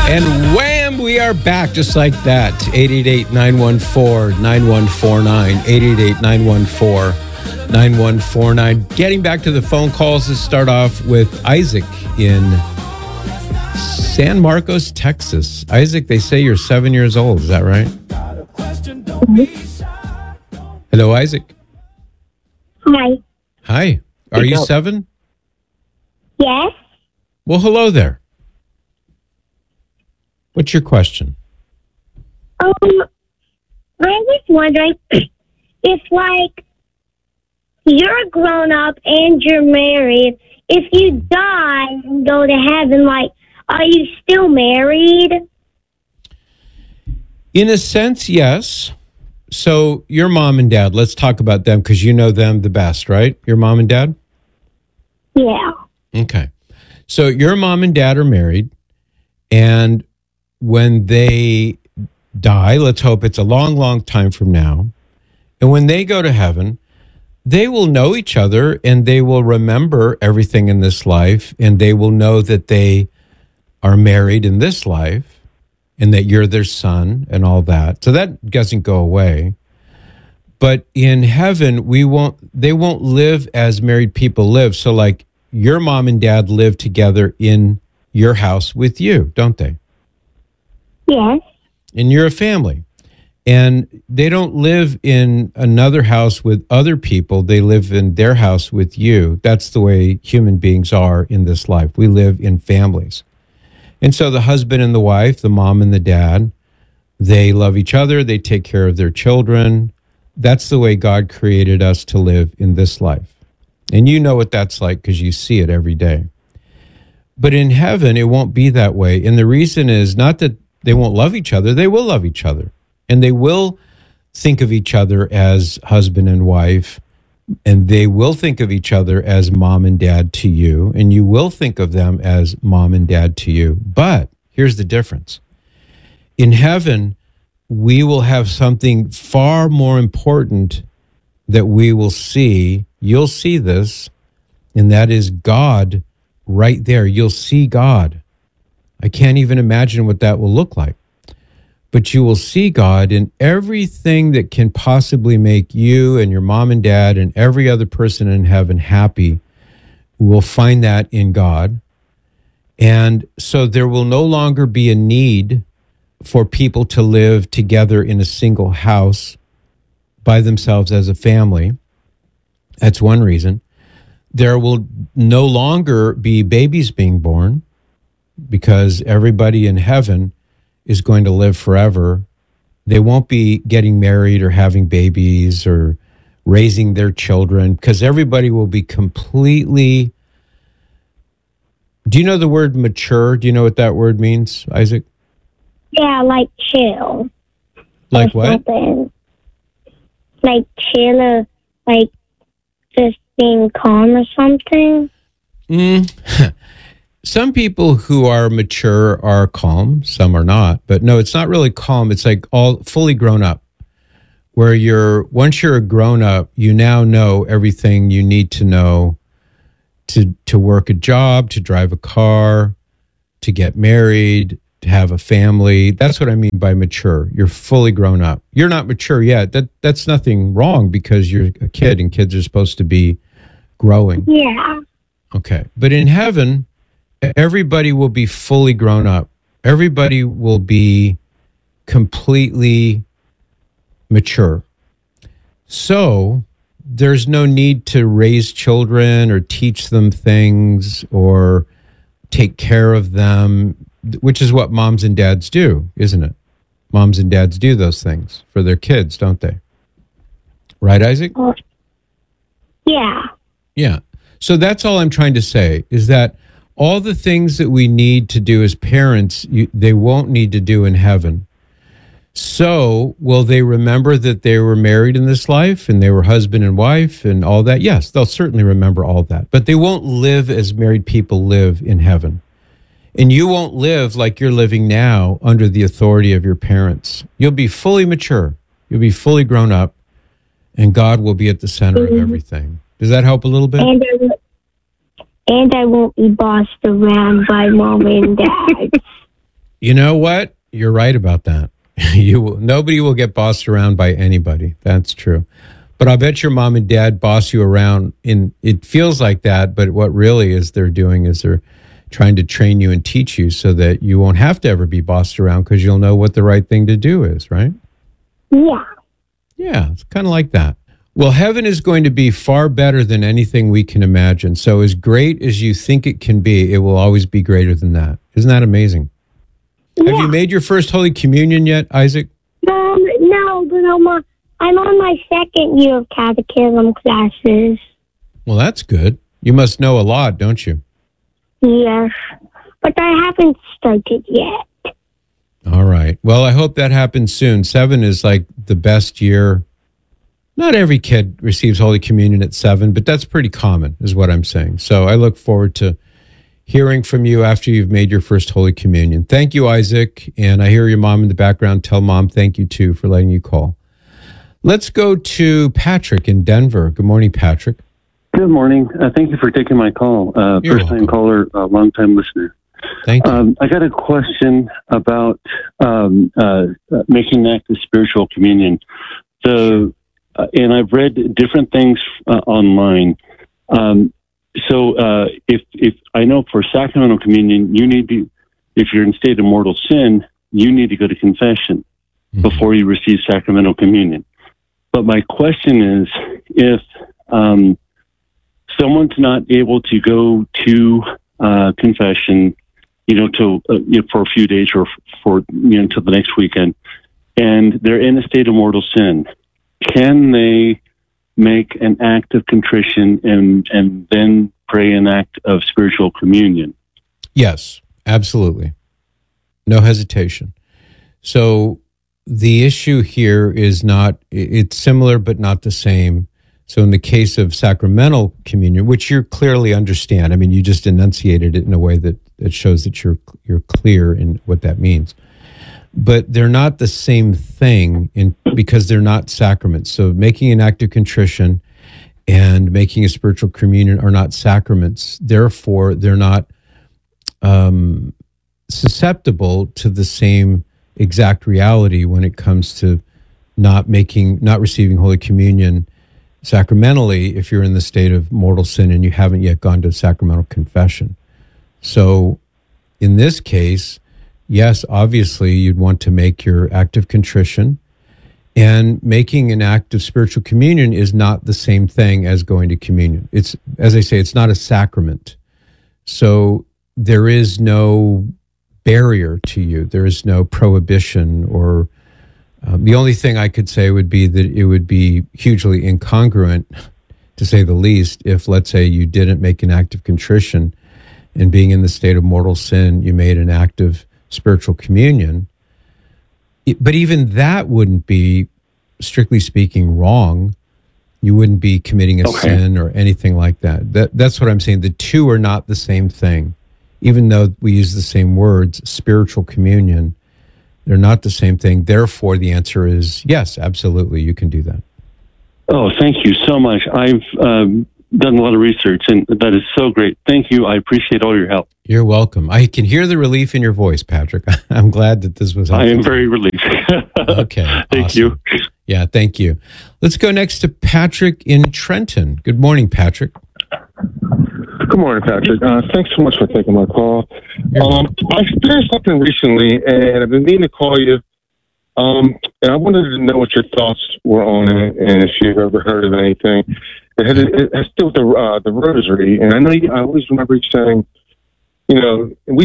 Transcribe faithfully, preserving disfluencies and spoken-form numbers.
And wham, we are back just like that. eight eight eight, nine one four, nine one four nine. eight eight eight, nine one four, nine one four nine. Getting back to the phone calls, let's start off with Isaac in San Marcos, Texas. Isaac, they say you're seven years old. Is that right? Hello, Isaac. Hi. Hi. Are you seven? Yes. Well, hello there. What's your question? Um, I was wondering if, like, you're grown up and you're married. If you die and go to heaven, like, are you still married? In a sense, yes. So your mom and dad, let's talk about them because you know them the best, right? Your mom and dad? Yeah. Okay. So your mom and dad are married, and when they die, let's hope it's a long, long time from now, and when they go to heaven, they will know each other and they will remember everything in this life, and they will know that they are married in this life and that you're their son and all that. So that doesn't go away. But in heaven, we won't, they won't live as married people live. So like your mom and dad live together in your house with you, don't they? Yes. And you're a family. And they don't live in another house with other people. They live in their house with you. That's the way human beings are in this life. We live in families. And so the husband and the wife, the mom and the dad, they love each other. They take care of their children. That's the way God created us to live in this life. And you know what that's like because you see it every day. But in heaven, it won't be that way. And the reason is not that they won't love each other. They will love each other. And they will think of each other as husband and wife. And they will think of each other as mom and dad to you. And you will think of them as mom and dad to you. But here's the difference. In heaven, we will have something far more important that we will see. You'll see this, and that is God right there. You'll see God. I can't even imagine what that will look like. But you will see God in everything that can possibly make you and your mom and dad and every other person in heaven happy. We'll find that in God. And so there will no longer be a need for people to live together in a single house by themselves as a family. That's one reason. There will no longer be babies being born because everybody in heaven is going to live forever. They won't be getting married or having babies or raising their children because everybody will be completely... Do you know the word mature? Do you know what that word means, Isaac? Yeah, like chill. Like what? Something. Like chill or like just being calm or something. Mm. Some people who are mature are calm, some are not. But no, it's not really calm. It's like all fully grown up, where you're, once you're a grown up, you now know everything you need to know to to work a job, to drive a car, to get married, to have a family. That's what I mean by mature. You're fully grown up. You're not mature yet. That that's nothing wrong because you're a kid and kids are supposed to be growing. Yeah. Okay. But in heaven, everybody will be fully grown up. Everybody will be completely mature. So there's no need to raise children or teach them things or take care of them, which is what moms and dads do, isn't it? Moms and dads do those things for their kids, don't they? Right, Isaac? Uh, yeah. Yeah. So that's all I'm trying to say is that all the things that we need to do as parents, you, they won't need to do in heaven. So will they remember that they were married in this life and they were husband and wife and all that? Yes, they'll certainly remember all that. But they won't live as married people live in heaven. And you won't live like you're living now under the authority of your parents. You'll be fully mature. You'll be fully grown up. And God will be at the center mm-hmm. of everything. Does that help a little bit? And I, w- and I won't be bossed around by mom and dad. You know what? You're right about that. You will, nobody will get bossed around by anybody. That's true. But I bet your mom and dad boss you around. In it feels like that, but what really is they're doing is they're trying to train you and teach you so that you won't have to ever be bossed around because you'll know what the right thing to do is, right? Yeah. Yeah, it's kind of like that. Well, heaven is going to be far better than anything we can imagine. So as great as you think it can be, it will always be greater than that. Isn't that amazing? Yeah. Have you made your first Holy Communion yet, Isaac? Um, no, but I'm on, I'm on my second year of catechism classes. Well, that's good. You must know a lot, don't you? Yes, but I haven't started yet. All right. Well, I hope that happens soon. Seven is like the best year. Not every kid receives Holy Communion at seven, but that's pretty common, is what I'm saying. So I look forward to hearing from you after you've made your first Holy Communion. Thank you, Isaac. And I hear your mom in the background. Tell Mom thank you, too, for letting you call. Let's go to Patrick in Denver. Good morning, Patrick. Good morning. Uh, thank you for taking my call. Uh, You're first-time welcome. caller, uh, long-time listener. Thank you. Um, I got a question about um, uh, making an act of spiritual communion. So, uh, and I've read different things uh, online. Um, so, uh, if if I know for sacramental communion, you need to, if you're in a state of mortal sin, you need to go to confession Mhm. before you receive sacramental communion. But my question is, if um, someone's not able to go to uh, confession, you know, to uh, you know, for a few days or for you know until the next weekend, and they're in a state of mortal sin, can they make an act of contrition and and then pray an act of spiritual communion? Yes, absolutely. No hesitation. So the issue here is not, it's similar but not the same. So in the case of sacramental communion, which you clearly understand, I mean, you just enunciated it in a way that, that shows that you're you're clear in what that means. But they're not the same thing in because they're not sacraments. So making an act of contrition and making a spiritual communion are not sacraments. Therefore, they're not um, susceptible to the same exact reality when it comes to not making, not receiving Holy Communion sacramentally if you're in the state of mortal sin and you haven't yet gone to sacramental confession. So in this case, yes, obviously you'd want to make your act of contrition, and making an act of spiritual communion is not the same thing as going to communion. It's, as I say, it's not a sacrament. So there is no barrier to you. There is no prohibition or um, the only thing I could say would be that it would be hugely incongruent, to say the least, if, let's say, you didn't make an act of contrition and being in the state of mortal sin, you made an act of spiritual communion. It, but even that wouldn't be, strictly speaking, wrong. You wouldn't be committing a Okay. sin or anything like that. That. That's what I'm saying. The two are not the same thing. Even though we use the same words, spiritual communion, they're not the same thing. Therefore, the answer is yes, absolutely, you can do that. Oh, thank you so much. I've um, done a lot of research, and that is so great. Thank you. I appreciate all your help. You're welcome. I can hear the relief in your voice, Patrick. I'm glad that this was helpful. I am very relieved. Okay. Thank awesome. you. Yeah, thank you. Let's go next to Patrick in Trenton. Good morning, Patrick. Good morning, Patrick. Uh, thanks so much for taking my call. Um, I experienced something recently, and I've been meaning to call you. Um, and I wanted to know what your thoughts were on it, and if you've ever heard of anything. It has, it has to do with the uh, the rosary, and I know you, I always remember you saying, you know, we